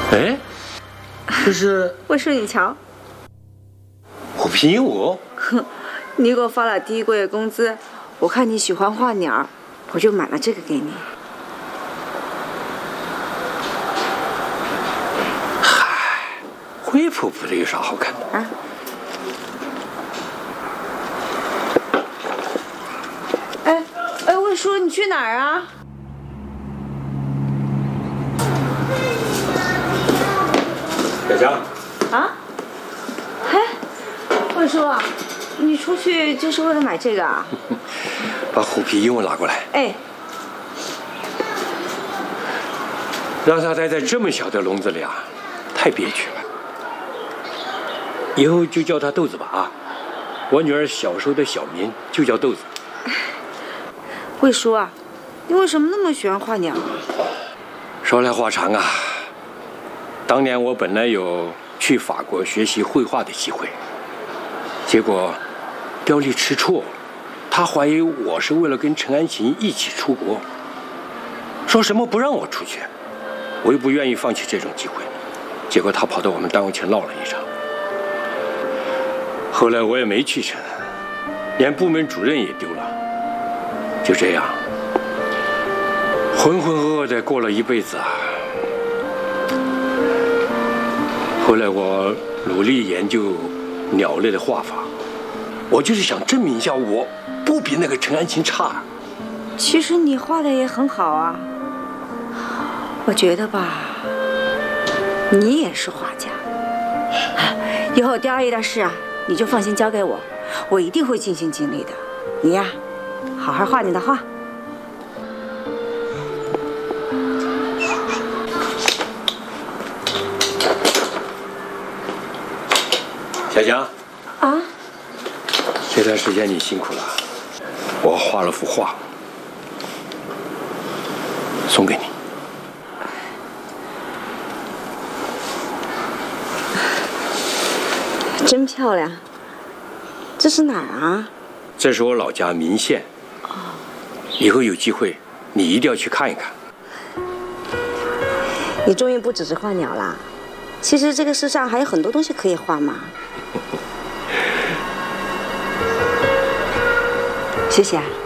哎，这是魏叔，你瞧， 虎皮鹦鹉。 哼，你给我发了第一个月工资，我看你喜欢画鸟，我就买了这个给你。 嗨，灰扑扑的有啥好看的啊？哎，魏叔，你去哪儿啊？ 小强。 啊？嘿，魏叔啊，你出去就是为了买这个啊？ 把虎皮鹦鹉拿过来。 哎， 让它待在这么小的笼子里啊，太憋屈了。以后就叫它豆子吧啊！我女儿小时候的小名就叫豆子。 魏叔啊，你为什么那么喜欢画鸟？ 说来话长啊。当年我本来有去法国学习绘画的机会，结果刁丽吃醋，她怀疑我是为了跟陈安琴一起出国，说什么不让我出去，我又不愿意放弃这种机会，结果她跑到我们单位去闹了一场。后来我也没去成，连部门主任也丢了，就这样浑浑噩噩的过了一辈子啊。后来我努力研究鸟类的画法，我就是想证明一下我不比那个陈安琴差。 其实你画的也很好啊，我觉得吧，你也是画家。以后刁阿姨的事啊，你就放心交给我，我一定会尽心尽力的。你呀，好好画你的画。 小强啊， 这段时间你辛苦了，我画了幅画，送给你。 真漂亮。这是哪儿啊？ 这是我老家岷县。以后有机会你一定要去看一看。 你终于不只是画鸟啦，其实这个世上还有很多东西可以画嘛。谢谢啊。